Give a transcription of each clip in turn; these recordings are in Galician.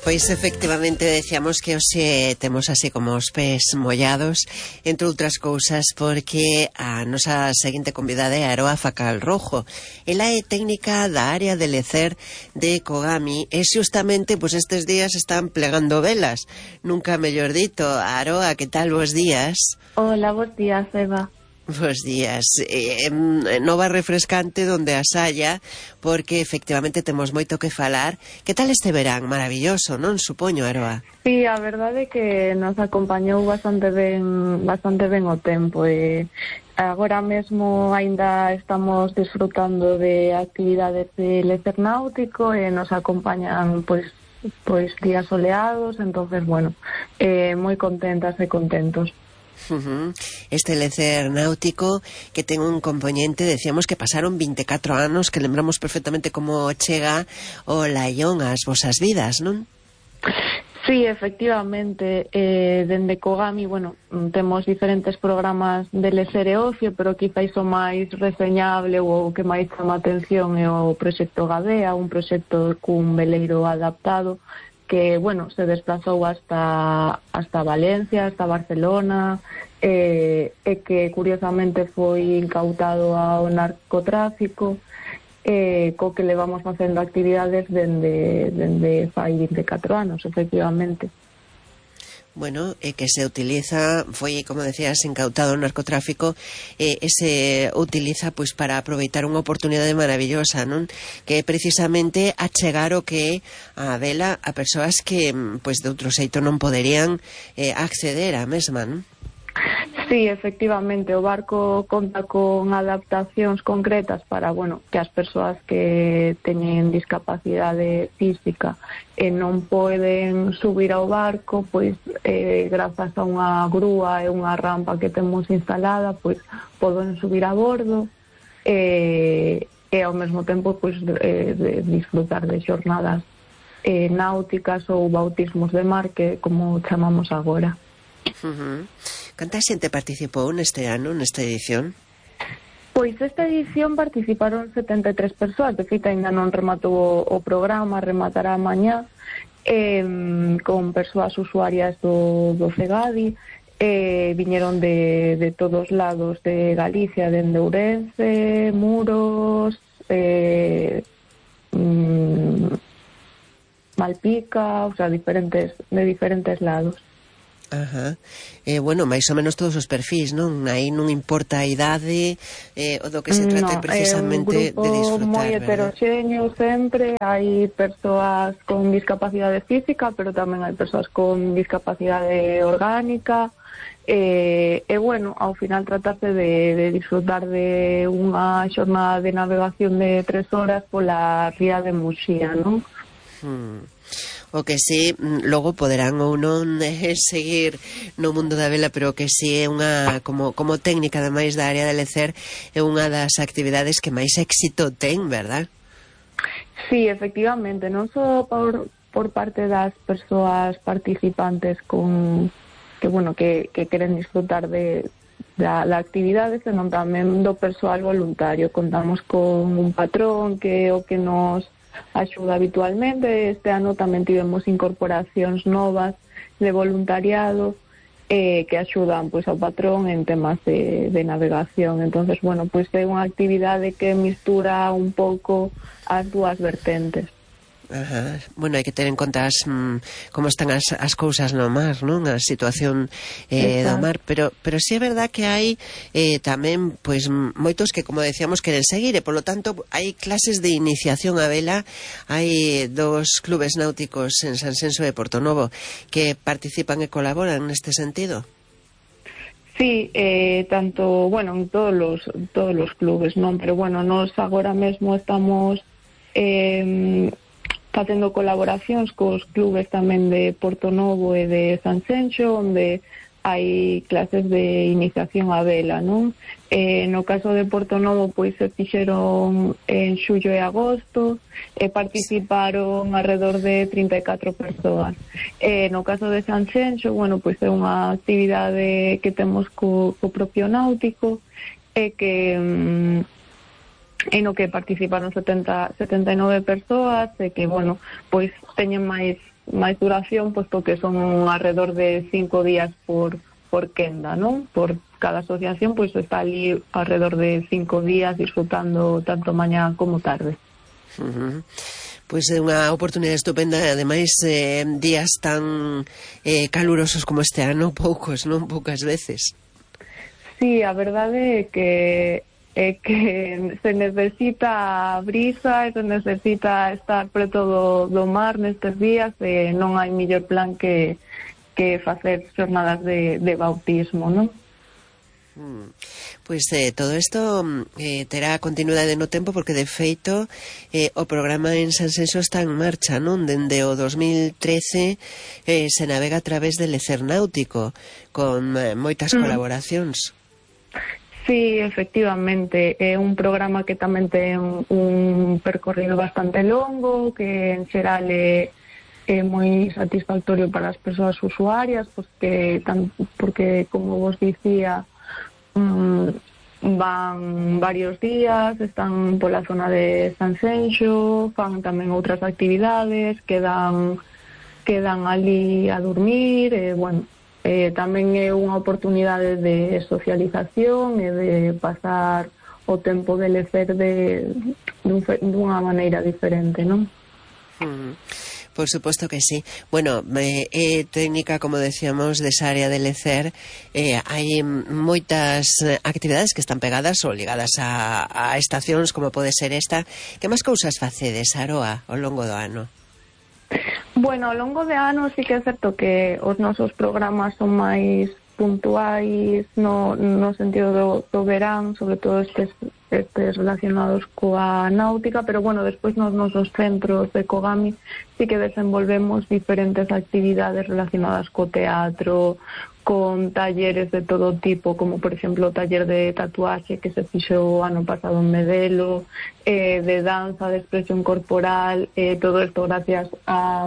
Pois efectivamente decíamos que hoxe temos así como os pés mollados, entre outras cousas porque a nosa seguinte convidada é Aroa Facal Rojo. Ela é técnica da área de lecer de Kogami e xustamente pois estes días están plegando velas, nunca mellor dito. Aroa, que tal, bos días? Hola, bos días, Eva. Bos días. Nova refrescante donde as haya, porque efectivamente temos moito que falar. Que tal este verán? Maravilloso, non? Supoño, Aroa. Sí, a verdade é que nos acompañou bastante ben o tempo e agora mesmo aínda estamos disfrutando de actividades de lecer náutico e nos acompañan pois días soleados, entonces bueno, moi contentas e contentos. Este lecer náutico que ten un componente, decíamos que pasaron 24 anos, que lembramos perfectamente como chega o laión ás vosas vidas, non? Sí, efectivamente, dende Kogami, bueno, temos diferentes programas de lecer e ocio, pero quizáis o máis reseñable ou o que máis chama atención é o proxecto Gadea, un proxecto cun veleiro adaptado que, bueno, se desplazou hasta Valencia, hasta Barcelona, e que curiosamente foi incautado ao narcotráfico, co que levamos facendo actividades dende fai 24 anos, efectivamente. Bueno, que se utiliza, foi, como decías, incautado o narcotráfico, se utiliza pois para aproveitar unha oportunidade maravillosa, non? Que é precisamente achegar o que é a vela a persoas que, pois, de outro xeito non poderían acceder á mesma, non? Sí, efectivamente, o barco conta con adaptacións concretas para, bueno, que as persoas que teñen discapacidade física e non poden subir ao barco, pois grazas a unha grúa e unha rampa que temos instalada, pois poden subir a bordo e ao mesmo tempo pois de disfrutar de xornadas náuticas ou bautismos de mar, que como chamamos agora. Canta xente participou neste ano, nesta edición? Pois esta edición participaron 73 persoas, de feito ainda non rematou o programa, rematará mañá, con persoas usuarias do CEGADI, viñeron de todos lados de Galicia, dende Ourense, Muros, Malpica, o sea, de diferentes lados. Ajá. Bueno, máis ou menos todos os perfis, non? Aí non importa a idade, o do que se trata precisamente de disfrutar, é un grupo moi heteroxéneo sempre, hai persoas con discapacidade física, pero tamén hai persoas con discapacidade orgánica, e bueno, ao final tratarse de disfrutar de unha xornada de navegación de 3 horas pola ría de Muxía, non? O que si, logo poderán ou non seguir no mundo da vela, pero que si é unha, como técnica, ademais da área de lecer, é unha das actividades que máis éxito ten, verdad? Sí, efectivamente, non só por parte das persoas participantes que queren disfrutar da actividade, senón tamén do persoal voluntario. Contamos con un patrón que é o que nos axuda habitualmente. Este ano tamén tivemos incorporacións novas de voluntariado que axudan pois ao patrón en temas de navegación. Entonces, bueno, pois é unha actividade que mistura un pouco as dúas vertentes. Ajá. Bueno, hai que ter en conta como están as cousas no mar, non? A situación do mar, pero si é verdad que hai tamén pois moitos que, como decíamos, queren seguir, e polo tanto hai clases de iniciación á vela. Hai 2 clubes náuticos en Sanxenxo e Portonovo que participan e colaboran neste sentido. Sí, tanto, bueno, en todos os clubes, non, pero bueno, nós agora mesmo estamos facendo colaboracións cos clubes tamén de Portonovo e de Sanxenxo, onde hai clases de iniciación á vela, non? No caso de Portonovo, pois se fixeron en xullo e agosto, e participaron alrededor de 34 persoas. No caso de Sanxenxo, bueno, pois é unha actividade que temos co propio náutico, e que en no que participaron 79 persoas, e que, bueno, pois teñen máis duración, posto que son alrededor de 5 días por quenda, non? Por cada asociación, pois está ali alrededor de 5 días disfrutando tanto mañá como tarde. Pois é unha oportunidade estupenda, ademais días tan calurosos como este ano, poucas veces. Sí, a verdade é que se necesita brisa e se necesita estar preto do mar nestes días, e non hai mellor plan que facer xornadas de bautismo, non? Pois todo isto terá continuidade no tempo, porque de feito o programa en Sanxenxo está en marcha, non? Dende o 2013 se navega a través del Lecer Náutico, con moitas colaboracións. Sí, efectivamente, é un programa que tamén ten un percorrido bastante longo, que en xeral é moi satisfactorio para as persoas usuarias, porque como vos dicía, van varios días, están pola zona de Sanxenxo, fan tamén outras actividades, quedan ali a dormir, tamén é unha oportunidade de socialización e de pasar o tempo de lecer dunha maneira diferente, non? Por suposto que sí. Bueno, técnica, como decíamos, desa área de lecer, hai moitas actividades que están pegadas ou ligadas a estacións, como pode ser esta. Que máis cousas facedes, Aroa, ao longo do ano? Bueno, ao longo de ano sí que é certo que os nosos programas son máis puntuais no sentido do verán, sobre todo estes relacionados coa náutica, pero bueno, despois nos nosos centros de Kogami sí que desenvolvemos diferentes actividades relacionadas co teatro, con talleres de todo tipo, como por exemplo o taller de tatuaxe que se fixo o ano pasado en Medelo, de danza, de expresión corporal, todo isto gracias a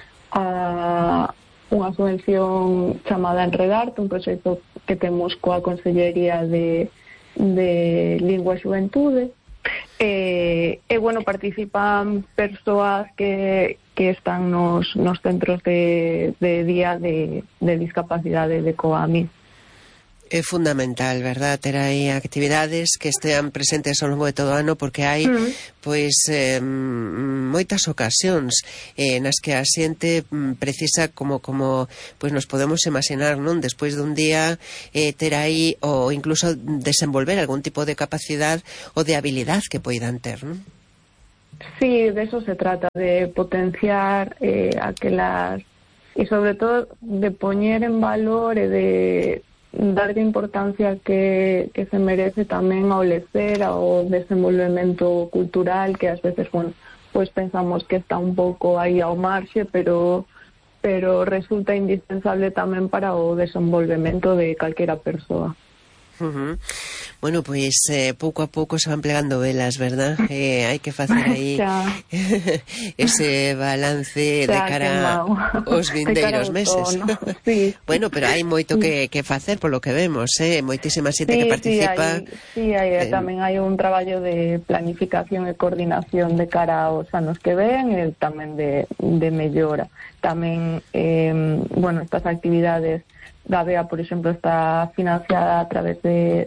unha subvención chamada Enredarte, un proxecto que temos coa Consellería de Lingua e Xuventude. Bueno, participan persoas que están nos centros de día de discapacidade de Kogami. É fundamental, verdad, ter aí actividades que estean presentes ao longo de todo o ano, porque hai pois moitas ocasións nas que a xente precisa como pois nos podemos imaginar, non? Despois dun día ter aí ou incluso desenvolver algún tipo de capacidade ou de habilidade que poidan ter, non? Sí, de eso se trata, de potenciar aquelas, e sobre todo de poñer en valor e de darlle importancia que se merece tamén ao lecer, ao desenvolvemento cultural, que ás veces, pois pensamos que está un pouco aí ao marxe, pero resulta indispensable tamén para o desenvolvemento de calquera persoa. Bueno, pois pouco a pouco se van plegando velas, verdad? Hai que facer aí ese balance de cara aos vindeiros meses. Sí. Bueno, pero hai moito que facer, polo que vemos, moitísima xente que participa. Tamén hai un traballo de planificación e coordinación de cara aos anos que ven, e tamén de mellora. Tamén, estas actividades da BEA, por exemplo, está cofinanciada a través de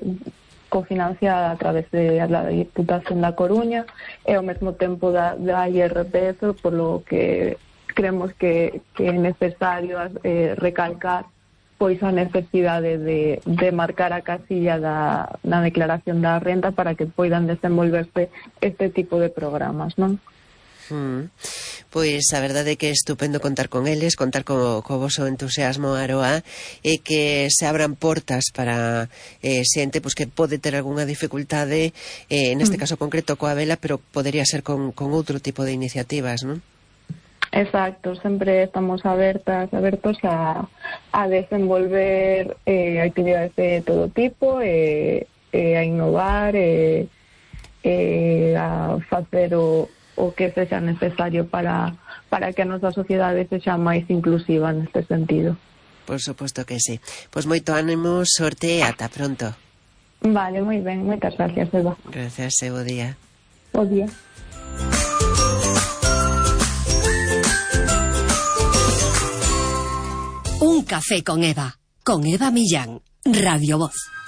la Diputación da Coruña, e ao mesmo tempo da IRPF, por lo que creemos que é necesario recalcar pois a necesidade de marcar a casilla na declaración da renta para que poidan desenvolverse este tipo de programas, non? Pois a verdade é que é estupendo contar con eles, contar co voso entusiasmo, Aroa, e que se abran portas para xente pois que pode ter algunha dificultade, neste caso concreto coa vela, pero podería ser con outro tipo de iniciativas, non? Exacto, sempre estamos abertos a desenvolver actividades de todo tipo, a innovar, a facer o que sexa necesario para que a nosa sociedade sexa máis inclusiva neste sentido. Por suposto que sí. Pois moito ánimo, sorte e ata pronto. Vale, moi ben, moitas gracias, Eva. Gracias, bo día. Bo día. Un café con Eva Millán, Radio Voz.